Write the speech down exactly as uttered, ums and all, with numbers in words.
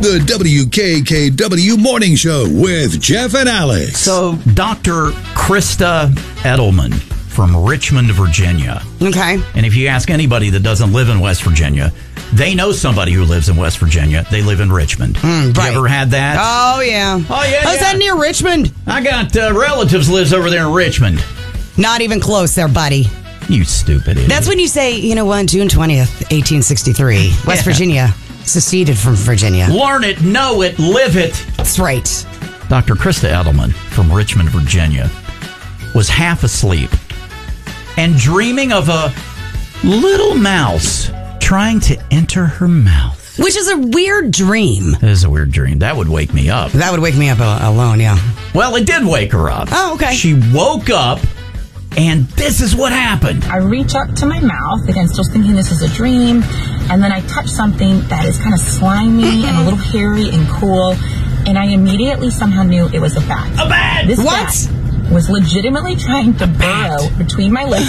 The W K K W Morning Show with Jeff and Alex. So, Doctor Krista Edelman from Richmond, Virginia. Okay. And if you ask anybody that doesn't live in West Virginia, they know somebody who lives in West Virginia. They live in Richmond. Mm, right. You ever had that? Oh, yeah. Oh, yeah, Oh, is yeah. that near Richmond? I got uh, relatives lives over there in Richmond. Not even close there, buddy. You stupid idiot. That's when you say, you know what, June twentieth, eighteen sixty-three, West Yeah. Virginia seceded from Virginia. Learn it, know it, live it. That's right. Doctor Krista Edelman from Richmond, Virginia, was half asleep and dreaming of a little mouse trying to enter her mouth. Which is a weird dream. That is a weird dream. That would wake me up. That would wake me up uh, alone, yeah. Well, it did wake her up. Oh, okay. She woke up, and this is what happened. I reach up to my mouth, again, still thinking this is a dream, and then I touch something that is kind of slimy and a little hairy and cool, and I immediately somehow knew it was a bat. A bat! This What? bat was legitimately trying to burrow between my lips